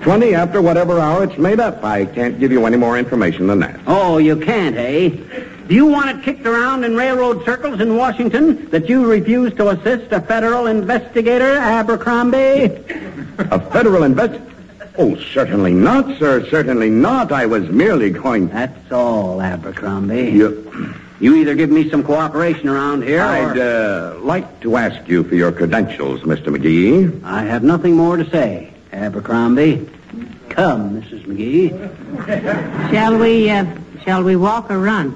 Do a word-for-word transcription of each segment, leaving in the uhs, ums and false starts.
twenty after whatever hour it's made up. I can't give you any more information than that. Oh, you can't, eh? Do you want it kicked around in railroad circles in Washington that you refuse to assist a federal investigator, Abercrombie? A federal invest... Oh, certainly not, sir. Certainly not. I was merely going... That's all, Abercrombie. You... You either give me some cooperation around here, I'd or... uh, like to ask you for your credentials, Mister McGee. I have nothing more to say, Abercrombie. Come, Missus McGee. Shall we, uh, shall we walk or run?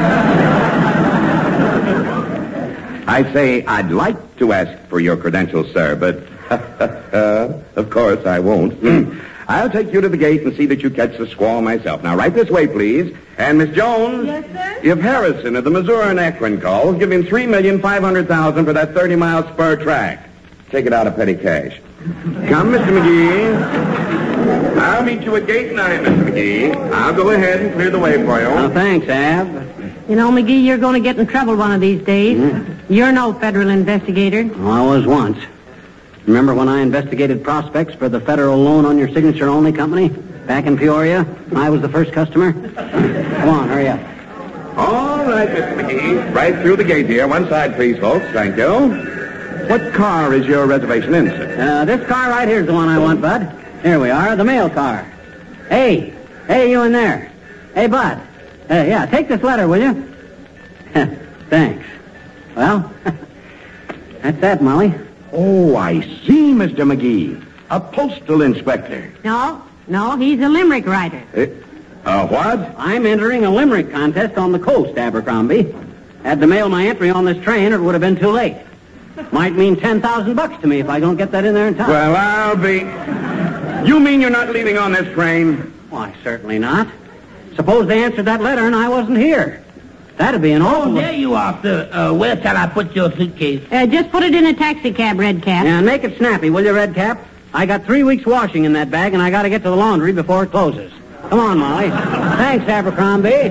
I say I'd like to ask for your credentials, sir, but of course I won't. I'll take you to the gate and see that you catch the squall myself. Now, right this way, please. And, Miss Jones... Yes, sir? If Harrison of the Missouri and Akron calls, give him three million five hundred thousand dollars for that thirty-mile spur track. Take it out of petty cash. Come, Mister McGee. I'll meet you at gate nine, Mister McGee. I'll go ahead and clear the way for you. Oh, thanks, Ab. You know, McGee, you're going to get in trouble one of these days. Hmm? You're no federal investigator. Oh, I was once. Remember when I investigated prospects for the federal loan on your signature only company back in Peoria? I was the first customer. Come on, hurry up. All right, Mister McGee. Right through the gate here. One side, please, folks. Thank you. What car is your reservation in, sir? Uh, this car right here's the one I want, Bud. Here we are, the mail car. Hey, hey, you in there. Hey, Bud. Uh, yeah, take this letter, will you? Thanks. Well, that's that, Molly. Oh, I see, Mister McGee. A postal inspector. No, no, he's a limerick writer. Uh, uh, what? I'm entering a limerick contest on the coast, Abercrombie. Had to mail my entry on this train, or it would have been too late. Might mean ten thousand bucks to me if I don't get that in there in time. Well, I'll be... You mean you're not leaving on this train? Why, certainly not. Suppose they answered that letter and I wasn't here. That'd be an awful... Oh, there you are, sir. Uh, where shall I put your suitcase? Uh, just put it in a taxi cab, Red Cap. Yeah, make it snappy, will you, Red Cap? I got three weeks washing in that bag, and I got to get to the laundry before it closes. Come on, Molly. Thanks, Abercrombie.